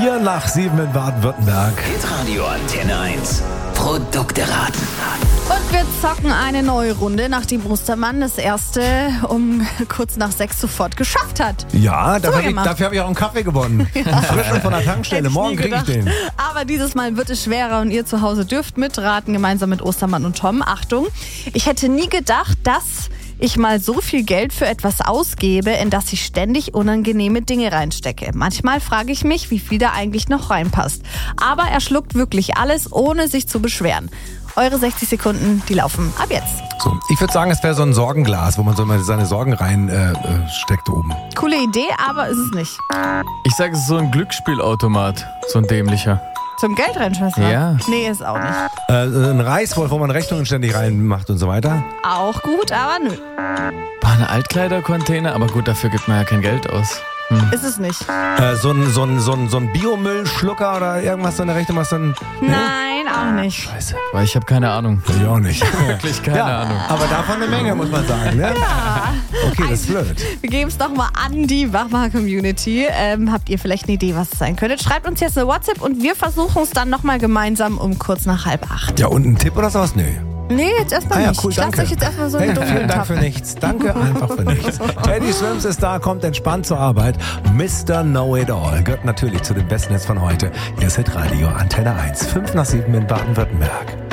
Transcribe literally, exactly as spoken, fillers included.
Vier nach sieben in Baden-Württemberg. Hitradio Antenne eins. Produkte raten. Und wir zocken eine neue Runde, nachdem Ostermann das erste um kurz nach sechs sofort geschafft hat. Ja, dafür habe ich, gemacht. dafür hab ich auch einen Kaffee gewonnen. Frisch und von der Tankstelle. Hätte Morgen nie kriege ich gedacht. den. Aber dieses Mal wird es schwerer und ihr zu Hause dürft mitraten, gemeinsam mit Ostermann und Tom. Achtung, ich hätte nie gedacht, dass ich mal so viel Geld für etwas ausgebe, in das ich ständig unangenehme Dinge reinstecke. Manchmal frage ich mich, wie viel da eigentlich noch reinpasst. Aber er schluckt wirklich alles, ohne sich zu beschweren. Eure sechzig Sekunden, die laufen ab jetzt. So, ich würde sagen, es wäre so ein Sorgenglas, wo man so mal seine Sorgen rein äh, äh, steckt oben. Coole Idee, aber ist es nicht. Ich sage, es ist so ein Glücksspielautomat. So ein dämlicher. Zum Geld reinschmeißen? Ja. Nee, ist auch nicht. Äh, ein Reißwolf, wo man Rechnungen ständig reinmacht und so weiter. Auch gut, aber nö. War eine Altkleidercontainer, aber gut, dafür gibt man ja kein Geld aus. Hm. Ist es nicht. Äh, so ein, so ein, so ein, so ein Biomüllschlucker oder irgendwas in der Rechnung, was dann... Nein, auch nicht. Scheiße. Weil ich habe keine Ahnung. Ich auch nicht. Wirklich keine ja, Ahnung. aber davon eine Menge, muss man sagen. Ne? Ja. Okay, das ist blöd. Wir geben es doch mal an die Wachmacher-Community. Ähm, habt ihr vielleicht eine Idee, was es sein könnte? Schreibt uns jetzt eine WhatsApp und wir versuchen es dann nochmal gemeinsam um kurz nach halb acht. Ja, und ein Tipp oder sowas? Nö. Nee, jetzt erstmal Ah ja, nicht. cool, ich lasse danke. euch jetzt erstmal so Hey, eine dumme vielen Dank für nichts. Danke einfach für nichts. Teddy Swims ist da, kommt entspannt zur Arbeit. Mister Know-It-All gehört natürlich zu den besten Hits von heute. Hier ist Hitradio Antenne eins. Fünf nach sieben in Baden-Württemberg.